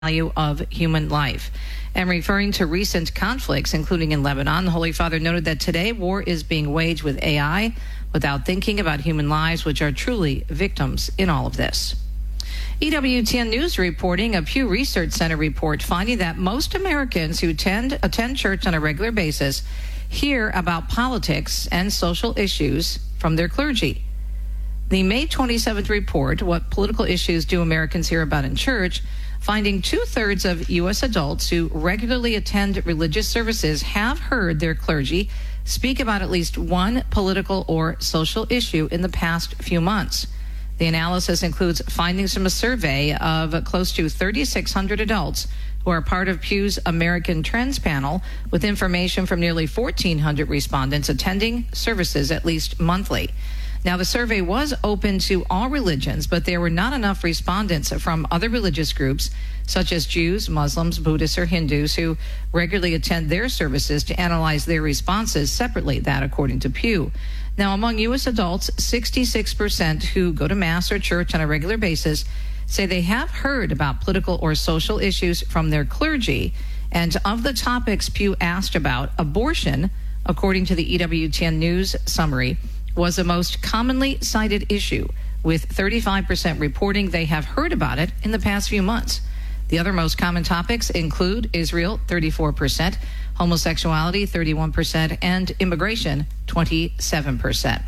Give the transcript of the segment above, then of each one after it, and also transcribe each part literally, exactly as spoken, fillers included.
value of human life. And referring to recent conflicts, including in Lebanon, the Holy Father noted that today war is being waged with A I without thinking about human lives, which are truly victims in all of this. E W T N News reporting a Pew Research Center report finding that most Americans who tend, attend church on a regular basis hear about politics and social issues from their clergy. The May twenty-seventh report, What Political Issues Do Americans Hear About in Church?, finding two-thirds of U S adults who regularly attend religious services have heard their clergy speak about at least one political or social issue in the past few months. The analysis includes findings from a survey of close to thirty-six hundred adults who are part of Pew's American Trends panel, with information from nearly fourteen hundred respondents attending services at least monthly. Now, the survey was open to all religions, but there were not enough respondents from other religious groups, such as Jews, Muslims, Buddhists, or Hindus, who regularly attend their services to analyze their responses separately, that according to Pew. Now, among U S adults, sixty-six percent who go to Mass or church on a regular basis say they have heard about political or social issues from their clergy. And of the topics Pew asked about, abortion, according to the E W T N News summary, was the most commonly cited issue, with thirty-five percent reporting they have heard about it in the past few months. The other most common topics include Israel, thirty-four percent, homosexuality, thirty-one percent, and immigration, twenty-seven percent.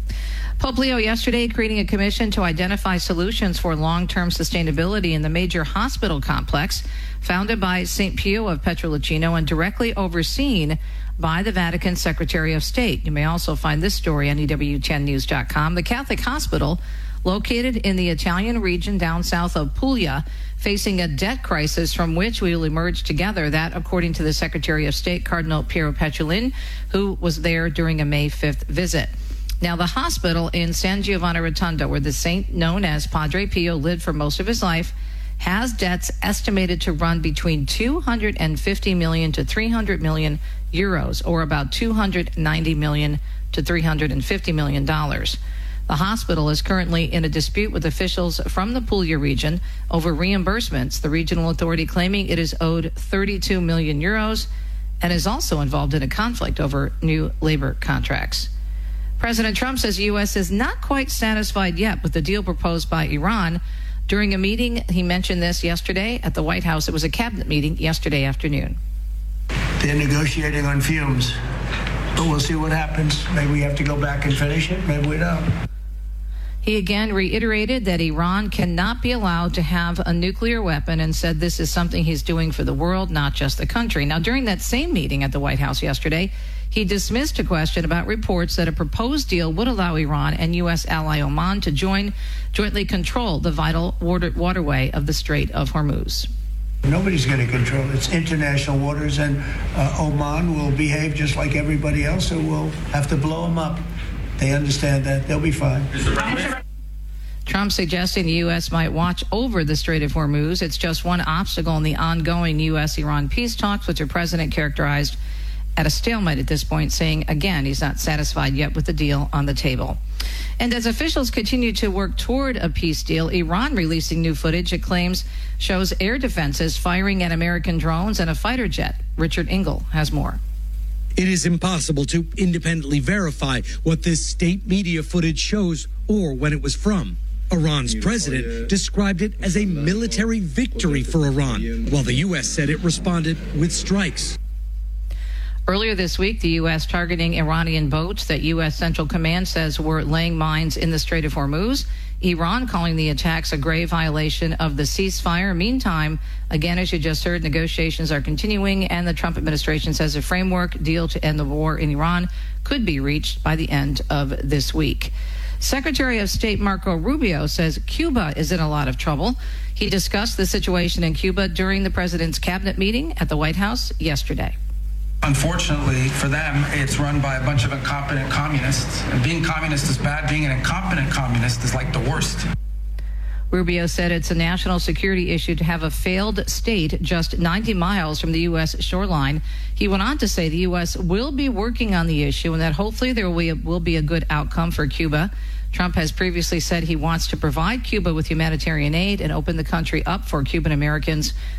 Pope Leo yesterday creating a commission to identify solutions for long-term sustainability in the major hospital complex founded by Saint Pio of Petrolacino and directly overseen by the Vatican Secretary of State. You may also find this story on E W ten news dot com. The Catholic hospital, located in the Italian region down south of Puglia, facing a debt crisis from which we will emerge together. That, according to the Secretary of State, Cardinal Piero Petrolin, who was there during a May fifth visit. Now, the hospital in San Giovanni Rotondo, where the saint known as Padre Pio lived for most of his life, has debts estimated to run between two hundred fifty million to three hundred million euros, or about two hundred ninety million to three hundred fifty million dollars. The hospital is currently in a dispute with officials from the Puglia region over reimbursements, the regional authority claiming it is owed thirty-two million euros and is also involved in a conflict over new labor contracts. President Trump says the U S is not quite satisfied yet with the deal proposed by Iran. During a meeting, he mentioned this yesterday at the White House. It was a cabinet meeting yesterday afternoon. They're negotiating on fumes, but we'll see what happens. Maybe we have to go back and finish it. Maybe we don't. He again reiterated that Iran cannot be allowed to have a nuclear weapon and said this is something he's doing for the world, not just the country. Now, during that same meeting at the White House yesterday, he dismissed a question about reports that a proposed deal would allow Iran and U S ally Oman to join jointly control the vital water, waterway of the Strait of Hormuz. Nobody's going to control it. It's international waters, and uh, Oman will behave just like everybody else, so we'll have to blow them up. They understand that. They'll be fine. Trump suggesting the U S might watch over the Strait of Hormuz. It's just one obstacle in the ongoing U S Iran peace talks, which the president characterized at a stalemate at this point, saying, again, he's not satisfied yet with the deal on the table. And as officials continue to work toward a peace deal, Iran releasing new footage it claims shows air defenses firing at American drones and a fighter jet. Richard Engel has more. It is impossible to independently verify what this state media footage shows or when it was from. Iran's president described it as a military victory for Iran, while the U S said it responded with strikes. Earlier this week, the U S targeting Iranian boats that U S Central Command says were laying mines in the Strait of Hormuz. Iran calling the attacks a grave violation of the ceasefire. Meantime, again, as you just heard, negotiations are continuing, and the Trump administration says a framework deal to end the war in Iran could be reached by the end of this week. Secretary of State Marco Rubio says Cuba is in a lot of trouble. He discussed the situation in Cuba during the president's cabinet meeting at the White House yesterday. Unfortunately for them, it's run by a bunch of incompetent communists. And being communist is bad. Being an incompetent communist is like the worst. Rubio said it's a national security issue to have a failed state just ninety miles from the U S shoreline. He went on to say the U S will be working on the issue and that hopefully there will be a, will be a good outcome for Cuba. Trump has previously said he wants to provide Cuba with humanitarian aid and open the country up for Cuban Americans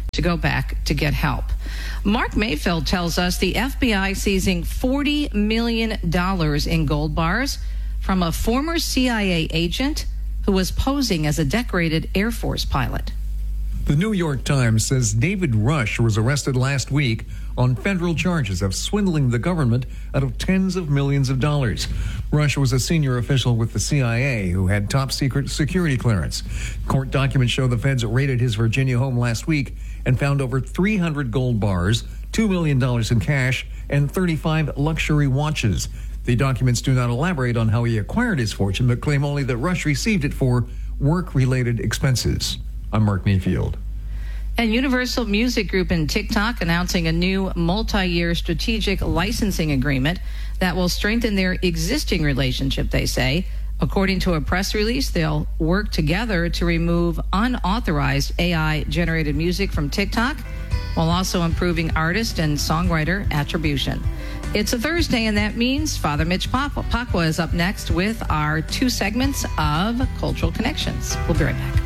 to go back to get help. Mark Mayfield tells us the F B I seizing forty million dollars in gold bars from a former C I A agent who was posing as a decorated Air Force pilot. The New York Times says David Rush was arrested last week on federal charges of swindling the government out of tens of millions of dollars. Rush was a senior official with the C I A who had top secret security clearance. Court documents show the feds raided his Virginia home last week and found over three hundred gold bars, two million dollars in cash, and thirty-five luxury watches. The documents do not elaborate on how he acquired his fortune, but claim only that Rush received it for work-related expenses. I'm Mark Mayfield. And Universal Music Group and TikTok announcing a new multi-year strategic licensing agreement that will strengthen their existing relationship, they say. According to a press release, they'll work together to remove unauthorized A I-generated music from TikTok while also improving artist and songwriter attribution. It's a Thursday, and that means Father Mitch Pacwa is up next with our two segments of Cultural Connections. We'll be right back.